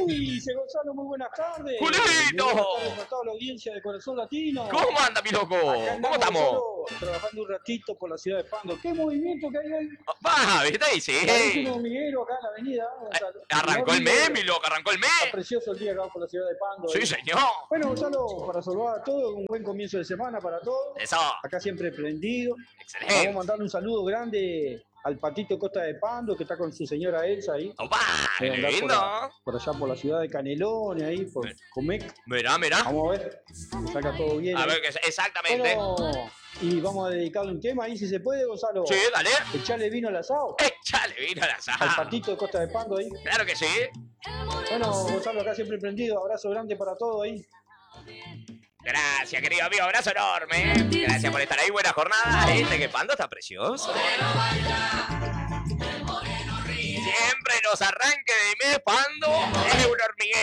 Uy, dice Gonzalo, muy buenas tardes. ¡Julito! Muy buenas tardes para toda la audiencia de Corazón Latino. ¿Cómo anda, mi loco? Acá ¿Cómo andamos, estamos? Gonzalo, trabajando un ratito por la ciudad de Pando. ¿Qué movimiento que hay ahí? Va, ¿viste ahí? Parece Sí. un hormiguero acá en la avenida, Gonzalo. Arrancó el mes, mi loco, arrancó el Está mes. precioso el día acá por la ciudad de Pando. Sí, ahí. señor. Bueno, Gonzalo, para saludar a todos, un buen comienzo de semana para todos. Eso. Acá siempre prendido. Vamos a Excelente. mandarle un saludo grande al Patito Costa de Pando, que está con su señora Elsa ahí. Opa, Debe andar lindo. por allá por la ciudad de Canelones, ahí, por Comec. Mirá, mirá. Vamos a ver, que salga todo bien. A ahí. ver, exactamente. Bueno, y vamos a dedicarle un tema ahí, si se puede, Gonzalo. Sí, dale. Echarle vino al asado. Échale vino a la Al sala. Patito de Costa de Pando ahí. Claro que sí. Bueno, Gonzalo, acá siempre prendido. Abrazo grande para todos ahí. Gracias, querido amigo. Abrazo enorme. Gracias por estar ahí. Buena jornada. Este que Pando está precioso. Siempre los arranques de mes Pando es un hormiguero.